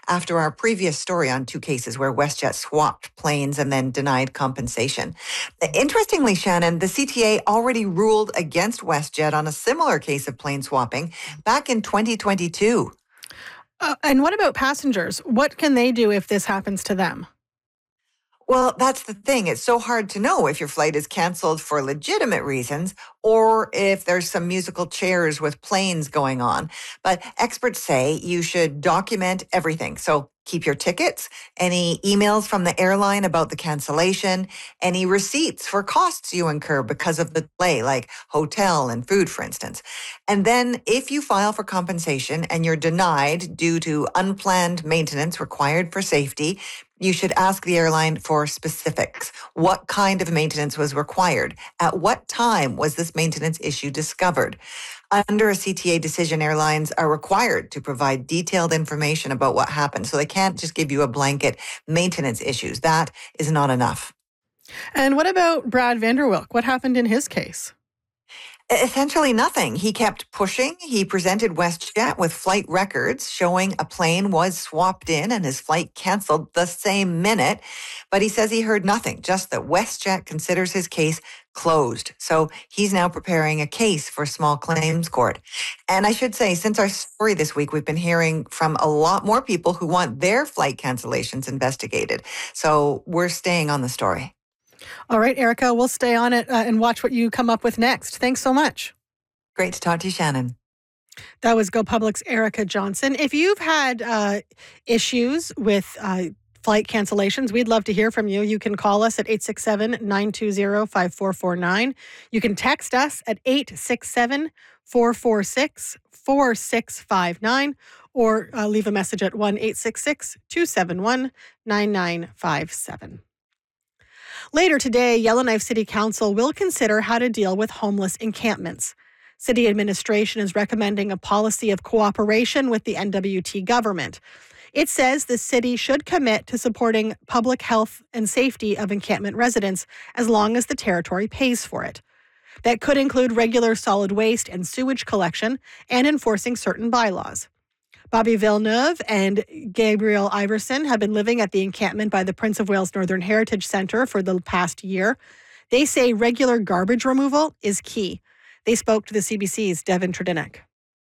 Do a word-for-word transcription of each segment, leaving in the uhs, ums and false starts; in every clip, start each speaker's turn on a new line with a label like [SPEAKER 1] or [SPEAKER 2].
[SPEAKER 1] after our previous story on two cases where WestJet swapped planes and then denied compensation. Interestingly, Shannon, the C T A already ruled against WestJet on a similar case of plane swapping back in twenty twenty-two.
[SPEAKER 2] Uh, and what about passengers? What can they do if this happens to them?
[SPEAKER 1] Well, that's the thing. It's so hard to know if your flight is canceled for legitimate reasons or if there's some musical chairs with planes going on. But experts say you should document everything. So keep your tickets, any emails from the airline about the cancellation, any receipts for costs you incur because of the delay, like hotel and food, for instance. And then if you file for compensation and you're denied due to unplanned maintenance required for safety, you should ask the airline for specifics. What kind of maintenance was required? At what time was this maintenance issue discovered? Under a C T A decision, airlines are required to provide detailed information about what happened. So they can't just give you a blanket maintenance issues. That is not enough.
[SPEAKER 2] And what about Brad Vanderwilk? What happened in his case?
[SPEAKER 1] Essentially nothing. He kept pushing. He presented WestJet with flight records showing a plane was swapped in and his flight canceled the same minute. But he says he heard nothing, just that WestJet considers his case closed. So he's now preparing a case for small claims court. And I should say, since our story this week, we've been hearing from a lot more people who want their flight cancellations investigated. So we're staying on the story.
[SPEAKER 2] All right, Erica, we'll stay on it uh, and watch what you come up with next. Thanks so much.
[SPEAKER 1] Great to talk to you, Shannon.
[SPEAKER 2] That was GoPublic's Erica Johnson. If you've had uh, issues with uh, flight cancellations, we'd love to hear from you. You can call us at eight six seven, nine two zero, five four four nine. You can text us at eight six seven, four four six, four six five nine or uh, leave a message at one eight six six, two seven one, nine nine five seven. Later today, Yellowknife City Council will consider how to deal with homeless encampments. City administration is recommending a policy of cooperation with the N W T government. It says the city should commit to supporting public health and safety of encampment residents as long as the territory pays for it. That could include regular solid waste and sewage collection and enforcing certain bylaws. Bobby Villeneuve and Gabriel Iverson have been living at the encampment by the Prince of Wales Northern Heritage Centre for the past year. They say regular garbage removal is key. They spoke to the C B C's Devin Tredinek.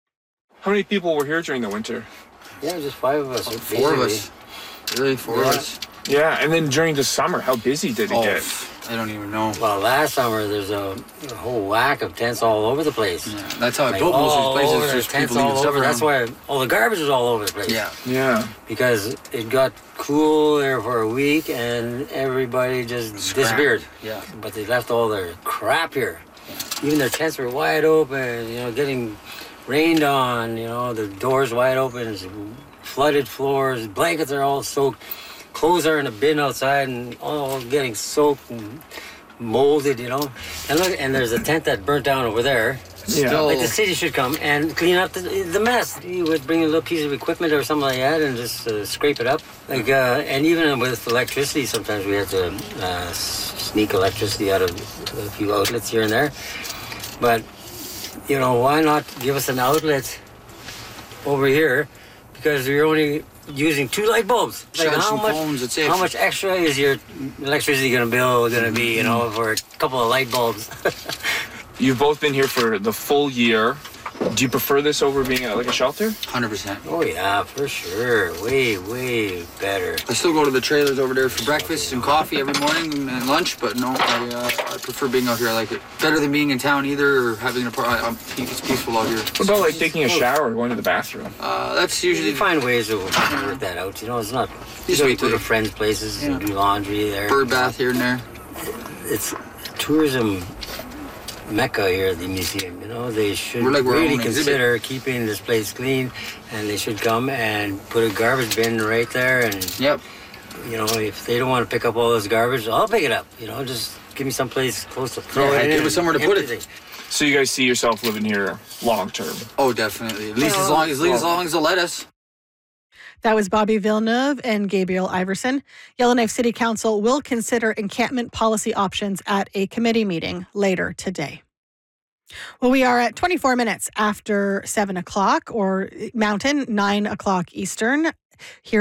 [SPEAKER 3] How many people were here during the winter?
[SPEAKER 4] Yeah, just five of us.
[SPEAKER 5] Oh, four of us. Really, four
[SPEAKER 4] yeah.
[SPEAKER 5] of us.
[SPEAKER 3] Yeah, and then during the summer, how busy did it
[SPEAKER 5] oh,
[SPEAKER 3] get?
[SPEAKER 5] I don't even know.
[SPEAKER 4] Well, last summer there's a, a whole whack of tents all over the place.
[SPEAKER 5] Yeah, that's how I
[SPEAKER 4] like,
[SPEAKER 5] built most of these places.
[SPEAKER 4] Over,
[SPEAKER 5] Just
[SPEAKER 4] tents
[SPEAKER 5] people leaving
[SPEAKER 4] all
[SPEAKER 5] stuff
[SPEAKER 4] over.
[SPEAKER 5] around.
[SPEAKER 4] That's why all the garbage is all over the place.
[SPEAKER 5] Yeah.
[SPEAKER 3] Yeah.
[SPEAKER 4] Because it got cool there for a week and everybody just
[SPEAKER 5] Scrap.
[SPEAKER 4] disappeared.
[SPEAKER 5] Yeah.
[SPEAKER 4] But they left all their crap here. Yeah. Even their tents were wide open, you know, getting rained on, you know, the doors wide open, flooded floors, blankets are all soaked. Clothes are in a bin outside and all getting soaked and molded, you know. And look, and there's a tent that burnt down over there.
[SPEAKER 3] Yeah.
[SPEAKER 5] Still,
[SPEAKER 4] Like the city should come and clean up the, the mess. You would bring a little piece of equipment or something like that and just uh, scrape it up. Like, uh, and even with electricity, sometimes we have to uh, sneak electricity out of a few outlets here and there. But, you know, why not give us an outlet over here? Because we're only using two light bulbs. Like
[SPEAKER 5] Charge
[SPEAKER 4] how
[SPEAKER 5] some
[SPEAKER 4] much?
[SPEAKER 5] phones, that's it.
[SPEAKER 4] How much extra is your electricity going to bill going to be? You know, for a couple of light bulbs.
[SPEAKER 3] You've both been here for the full year. Do you prefer this over being at like a shelter?
[SPEAKER 5] one hundred percent.
[SPEAKER 4] Oh yeah, for sure. Way, way better.
[SPEAKER 5] I still go to the trailers over there for breakfast and coffee every morning and lunch, but no, I, uh, I prefer being out here. I like it better than being in town either or having an apartment. I'm, it's peaceful out here.
[SPEAKER 3] What about like taking a shower or going to the bathroom?
[SPEAKER 5] Uh, that's usually...
[SPEAKER 4] You find ways to work that out. You know, it's not. You
[SPEAKER 5] Just
[SPEAKER 4] go
[SPEAKER 5] wait
[SPEAKER 4] to
[SPEAKER 5] till-
[SPEAKER 4] friends' places
[SPEAKER 5] Yeah.
[SPEAKER 4] and do laundry there.
[SPEAKER 5] bird bath here and there.
[SPEAKER 4] It's tourism mecca here at the museum. You know, they should
[SPEAKER 5] We're like our
[SPEAKER 4] really
[SPEAKER 5] own exhibit.
[SPEAKER 4] consider keeping this place clean, and they should come and put a garbage bin right there. And
[SPEAKER 5] Yep.
[SPEAKER 4] you know, if they don't want to pick up all this garbage, I'll pick it up. You know, just give me some place close to throw
[SPEAKER 5] Yeah,
[SPEAKER 4] it in.
[SPEAKER 5] give us
[SPEAKER 4] and
[SPEAKER 5] somewhere to put
[SPEAKER 4] empty
[SPEAKER 5] it.
[SPEAKER 4] things.
[SPEAKER 3] So you guys see yourself living here long term?
[SPEAKER 5] Oh, definitely. At least
[SPEAKER 4] Well,
[SPEAKER 5] as long as, as
[SPEAKER 3] well-
[SPEAKER 5] long as they'll let us.
[SPEAKER 2] That was Bobby Villeneuve and Gabriel Iverson. Yellowknife City Council will consider encampment policy options at a committee meeting later today. Well, we are at twenty-four minutes after seven o'clock or Mountain, nine o'clock Eastern. Here